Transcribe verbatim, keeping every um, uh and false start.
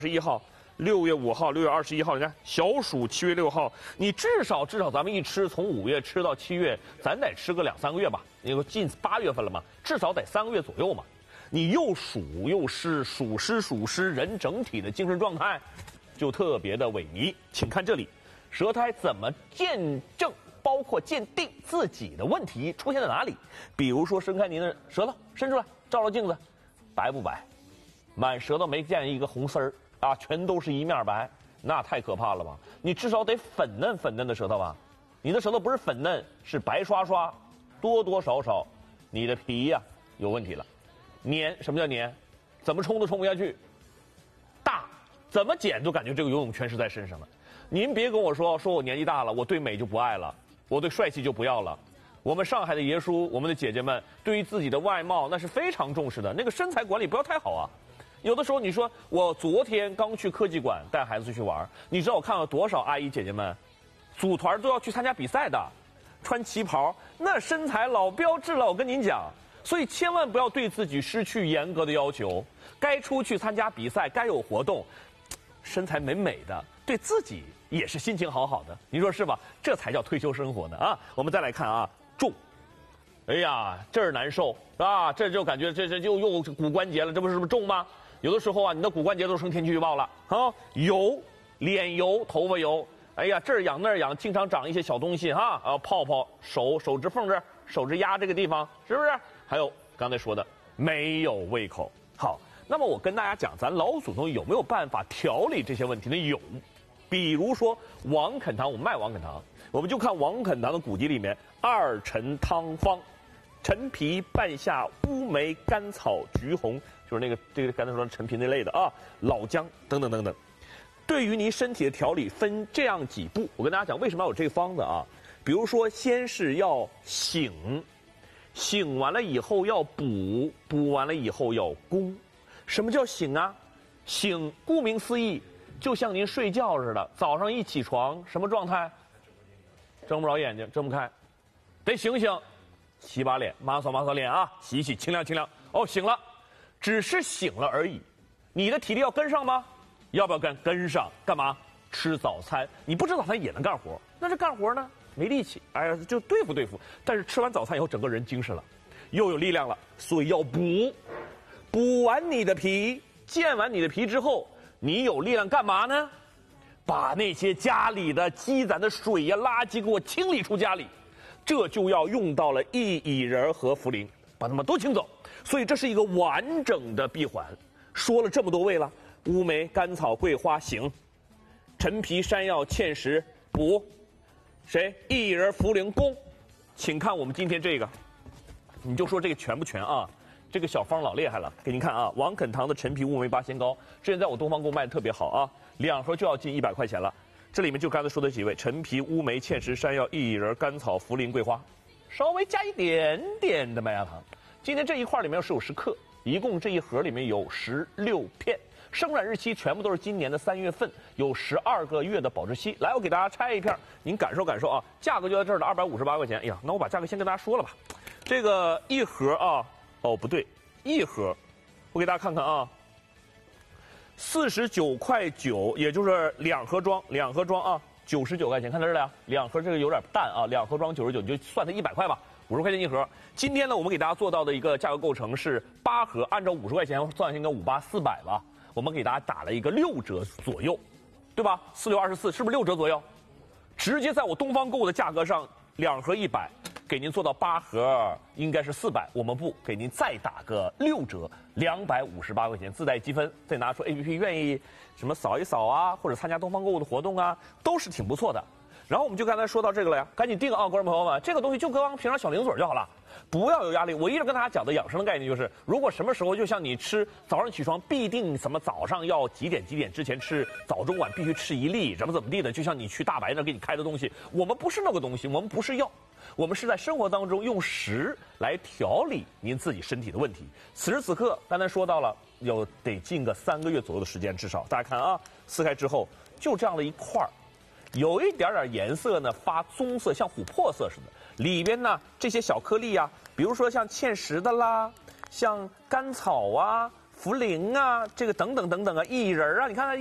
十一号、六月五号、六月二十一号，你看小暑七月六号，你至少至少咱们一吃，从五月吃到七月，咱得吃个两三个月吧？因为近八月份了嘛，至少得三个月左右嘛。你又暑又湿，暑湿暑湿，人整体的精神状态就特别的萎靡。请看这里，舌苔怎么见证，包括鉴定自己的问题出现在哪里？比如说，伸开您的舌头，伸出来，照照镜子，白不白？满舌头没见一个红丝儿啊，全都是一面白，那太可怕了吧？你至少得粉嫩粉嫩的舌头吧？你的舌头不是粉嫩，是白刷刷，多多少少你的皮呀、啊、有问题了。黏，什么叫黏？怎么冲都冲不下去。大，怎么剪都感觉这个游泳圈是在身上的。您别跟我说，说我年纪大了，我对美就不爱了，我对帅气就不要了。我们上海的爷叔，我们的姐姐们，对于自己的外貌那是非常重视的，那个身材管理不要太好啊。有的时候你说我昨天刚去科技馆带孩子去玩，你知道我看到多少阿姨姐姐们，组团都要去参加比赛的，穿旗袍，那身材老标致了，我跟您讲。所以千万不要对自己失去严格的要求，该出去参加比赛，该有活动，身材美美的，对自己也是心情好好的，您说是吧？这才叫退休生活呢啊！我们再来看啊，重，哎呀，这儿难受啊，这就感觉这这又又骨关节了，这不是不是重吗？有的时候啊，你的骨关节都成天气预报了啊，油，脸油，头发油，哎呀，这儿痒那儿痒，经常长一些小东西哈，啊，泡泡手手指缝这儿，手指压这个地方，是不是？还有刚才说的没有胃口。好，那么我跟大家讲，咱老祖宗有没有办法调理这些问题呢？有，比如说王肯堂，我们卖王肯堂，我们就看王肯堂的古籍里面二陈汤方，陈皮、半夏、乌梅、甘草、橘红，就是那个这个刚才说的陈皮那类的啊，老姜等等等等。对于您身体的调理分这样几步，我跟大家讲为什么要有这个方子啊？比如说，先是要醒。醒完了以后要补，补完了以后要攻。什么叫醒啊？醒，顾名思义，就像您睡觉似的，早上一起床，什么状态？睁不着眼睛，睁不开，得醒醒，洗把脸，抹扫抹扫脸啊，洗一洗，清凉清凉。哦，醒了，只是醒了而已。你的体力要跟上吗？要不要跟？跟上，干嘛？吃早餐。你不吃早餐也能干活，那这干活呢？没力气，哎呀，就对付对付。但是吃完早餐以后，整个人精神了，又有力量了，所以要补。补完你的皮，健完你的皮之后，你有力量干嘛呢？把那些家里的积攒的水呀、垃圾给我清理出家里。这就要用到了薏苡仁和茯苓，把它们都清走。所以这是一个完整的闭环。说了这么多味了，乌梅、甘草、桂花醒，陈皮、山药、芡实补。谁？薏苡仁、茯苓攻，请看我们今天这个，你就说这个全不全啊？这个小方老厉害了，给您看啊，王肯堂的陈皮乌梅八仙膏，之前在我东方购卖的特别好啊，两盒就要近一百块钱了。这里面就刚才说的几味：陈皮、乌梅、芡实、山药、薏苡仁、甘草、茯苓、桂花，稍微加一点点的麦芽糖。今天这一块里面是有十克，一共这一盒里面有十六片。生产日期全部都是今年的三月份，有十二个月的保质期。来，我给大家拆一片，您感受感受啊。价格就在这儿了，二百五十八块钱。哎呀，那我把价格先跟大家说了吧。这个一盒啊，哦不对，一盒，我给大家看看啊，四十九块九，也就是两盒装，两盒装啊，九十九块钱。看到这儿了呀，两盒这个有点淡啊，两盒装九十九，你就算它一百块吧。五十块钱一盒。今天呢，我们给大家做到的一个价格构成是八盒，按照五十块钱算应该五八四百吧。我们给大家打了一个六折左右，对吧？四六二十四，是不是六折左右？直接在我东方购的价格上，两盒一百，给您做到八盒，应该是四百。我们不给您再打个六折，两百五十八块钱，自带积分。再拿出 A P P， 愿意什么扫一扫啊，或者参加东方购物的活动啊，都是挺不错的。然后我们就刚才说到这个了呀，赶紧定啊，观众朋友们，这个东西就跟平常小零嘴就好了，不要有压力。我一直跟大家讲的养生的概念就是，如果什么时候就像你吃早上起床必定什么早上要几点几点之前吃，早中晚必须吃一粒，怎么怎么地的，就像你去大白那给你开的东西，我们不是那个东西，我们不是药，我们是在生活当中用食来调理您自己身体的问题。此时此刻，刚才说到了，有得近个三个月左右的时间，至少大家看啊，撕开之后就这样的一块儿。有一点点颜色呢，发棕色，像琥珀色似的。里边呢，这些小颗粒啊，比如说像芡实的啦，像甘草啊、 茯苓啊，这个等等等等啊，薏仁啊，你看它